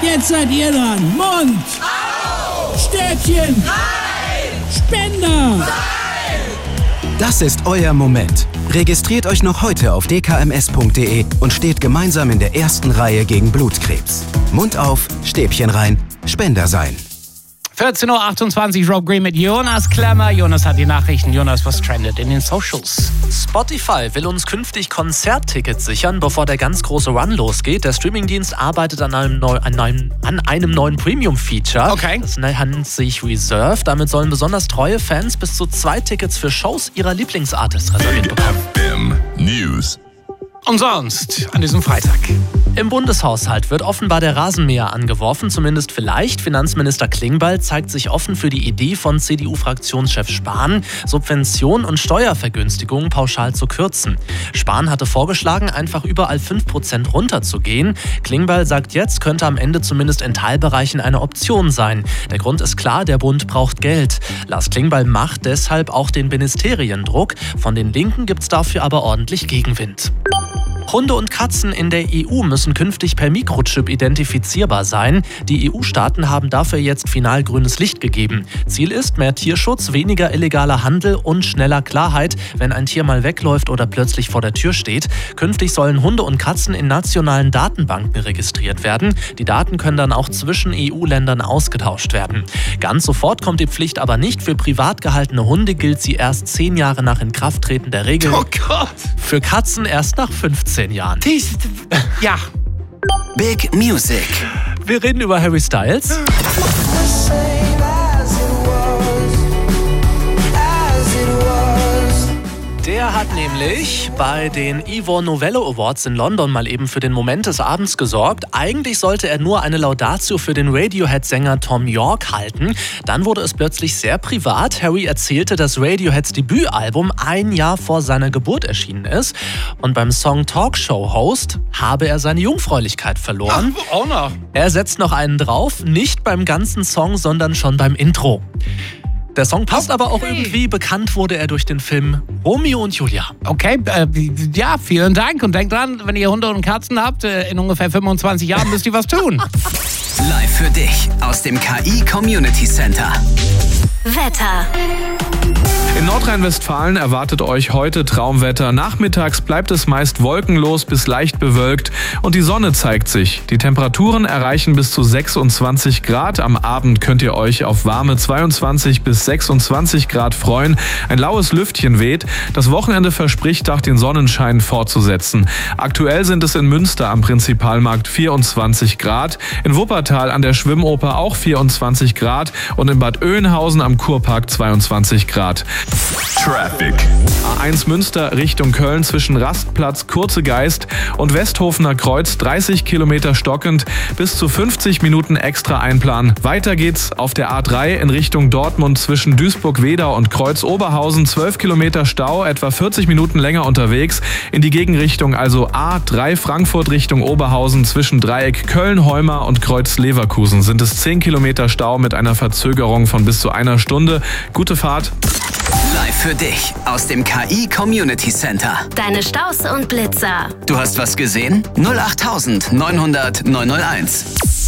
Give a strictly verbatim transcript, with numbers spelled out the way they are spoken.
Jetzt seid ihr dran. Mund. Au. Stäbchen. Nein. Spender. Nein. Das ist euer Moment. Registriert euch noch heute auf d k m s punkt d e und steht gemeinsam in der ersten Reihe gegen Blutkrebs. Mund auf, Stäbchen rein, Spender sein. vierzehn Uhr achtundzwanzig, Rob Green mit Jonas Klemmer. Jonas hat die Nachrichten. Jonas, was trendet in den Socials? Spotify will uns künftig Konzerttickets sichern, bevor der ganz große Run losgeht. Der Streamingdienst arbeitet an einem, neu, an einem, an einem neuen Premium-Feature. Okay. Das nennt sich Reserve. Damit sollen besonders treue Fans bis zu zwei Tickets für Shows ihrer Lieblingsartists reserviert bekommen. F M News. Und sonst an diesem Freitag. Im Bundeshaushalt wird offenbar der Rasenmäher angeworfen, zumindest vielleicht. Finanzminister Klingbeil zeigt sich offen für die Idee von C D U-Fraktionschef Spahn, Subventionen und Steuervergünstigungen pauschal zu kürzen. Spahn hatte vorgeschlagen, einfach überall fünf Prozent runterzugehen. Klingbeil sagt jetzt, könnte am Ende zumindest in Teilbereichen eine Option sein. Der Grund ist klar, der Bund braucht Geld. Lars Klingbeil macht deshalb auch den Ministerien Druck. Von den Linken gibt's dafür aber ordentlich Gegenwind. Hunde und Katzen in der E U müssen künftig per Mikrochip identifizierbar sein. Die E U-Staaten haben dafür jetzt final grünes Licht gegeben. Ziel ist mehr Tierschutz, weniger illegaler Handel und schneller Klarheit, wenn ein Tier mal wegläuft oder plötzlich vor der Tür steht. Künftig sollen Hunde und Katzen in nationalen Datenbanken registriert werden. Die Daten können dann auch zwischen E U-Ländern ausgetauscht werden. Ganz sofort kommt die Pflicht aber nicht. Für privat gehaltene Hunde gilt sie erst zehn Jahre nach Inkrafttreten der Regel. Oh Gott! Für Katzen erst nach fünfzehn Jahren. Dies, ja. Big Music. Wir reden über Harry Styles. Der hat nämlich bei den Ivor Novello Awards in London mal eben für den Moment des Abends gesorgt. Eigentlich sollte er nur eine Laudatio für den Radiohead-Sänger Thom Yorke halten. Dann wurde es plötzlich sehr privat. Harry erzählte, dass Radioheads Debütalbum ein Jahr vor seiner Geburt erschienen ist. Und beim Song Talkshow Host habe er seine Jungfräulichkeit verloren. Ach, auch noch. Er setzt noch einen drauf, nicht beim ganzen Song, sondern schon beim Intro. Der Song passt aber auch irgendwie. Bekannt wurde er durch den Film Romeo und Julia. Okay, äh, ja, vielen Dank. Und denkt dran, wenn ihr Hunde und Katzen habt, äh, in ungefähr fünfundzwanzig Jahren müsst ihr was tun. Live für dich aus dem K I Community Center. Wetter. In Nordrhein-Westfalen erwartet euch heute Traumwetter. Nachmittags bleibt es meist wolkenlos bis leicht bewölkt und die Sonne zeigt sich. Die Temperaturen erreichen bis zu sechsundzwanzig Grad. Am Abend könnt ihr euch auf warme zweiundzwanzig bis sechsundzwanzig Grad freuen. Ein laues Lüftchen weht. Das Wochenende verspricht auch den Sonnenschein fortzusetzen. Aktuell sind es in Münster am Prinzipalmarkt vierundzwanzig Grad, in Wuppertal an der Schwimmoper auch vierundzwanzig Grad und in Bad Oeynhausen am Kurpark zweiundzwanzig Grad. Traffic. A eins Münster Richtung Köln zwischen Rastplatz Kurzegeist und Westhofener Kreuz dreißig Kilometer stockend, bis zu fünfzig Minuten extra einplanen. Weiter geht's auf der A drei in Richtung Dortmund zwischen Duisburg-Wedau und Kreuz-Oberhausen, zwölf Kilometer Stau, etwa vierzig Minuten länger unterwegs. In die Gegenrichtung also A drei Frankfurt Richtung Oberhausen zwischen Dreieck Köln-Heumar und Kreuz-Leverkusen sind es zehn Kilometer Stau mit einer Verzögerung von bis zu einer Stunde. Gute Fahrt. Live für dich aus dem K I Community Center. Deine Staus und Blitzer. Du hast was gesehen? null acht neunhundert neunhunderteins.